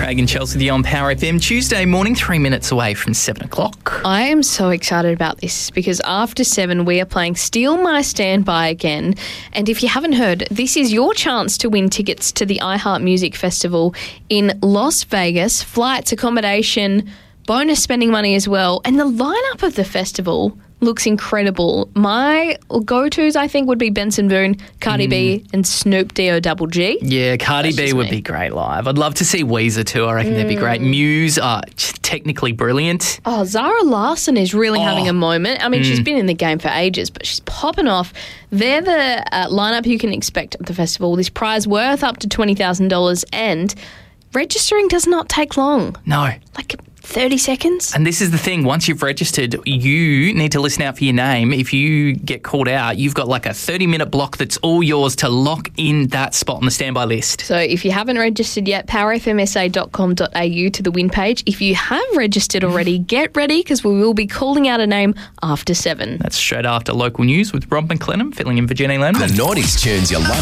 Craig and Chelsea, the on Power FM. Tuesday morning, 3 minutes away from 7 o'clock. I am so excited about this because after 7 we are playing Steal My Standby again. And if you haven't heard, this is your chance to win tickets to the iHeart Music Festival in Las Vegas. Flights, accommodation, bonus spending money as well. And the lineup of the festival looks incredible. My go-tos, I think, would be Benson Boone, Cardi B and Snoop D-O-double-G. Yeah, Cardi B would be great live. I'd love to see Weezer too. I reckon they'd be great. Muse are technically brilliant. Oh, Zara Larsson is really having a moment. I mean, she's been in the game for ages, but she's popping off. They're the lineup you can expect at the festival. This prize worth up to $20,000 and registering does not take long. No. Like 30 seconds. And this is the thing. Once you've registered, you need to listen out for your name. If you get called out, you've got like a 30-minute block that's all yours to lock in that spot on the standby list. So if you haven't registered yet, powerfmsa.com.au to the win page. If you have registered already, get ready because we will be calling out a name after 7. That's straight after local news with Rob McLennan filling in for Jenny Lemon. The 90s tunes you love.